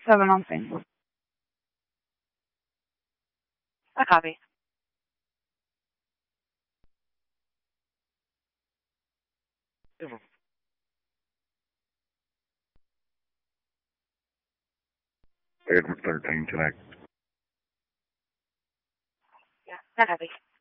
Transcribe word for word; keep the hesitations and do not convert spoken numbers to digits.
seven something. A copy. Edward thirteen, connect. Yeah, a copy.